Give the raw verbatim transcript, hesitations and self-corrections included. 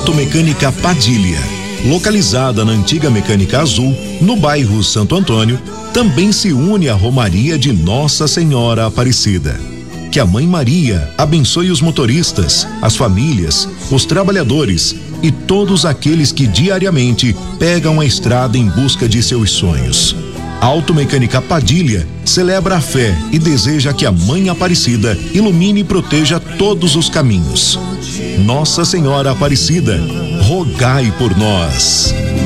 Automecânica Padilha, localizada na antiga Mecânica Azul, no bairro Santo Antônio, também se une à Romaria de Nossa Senhora Aparecida. Que a Mãe Maria abençoe os motoristas, as famílias, os trabalhadores e todos aqueles que diariamente pegam a estrada em busca de seus sonhos. Automecânica Padilha celebra a fé e deseja que a Mãe Aparecida ilumine e proteja todos os caminhos. Nossa Senhora Aparecida, rogai por nós.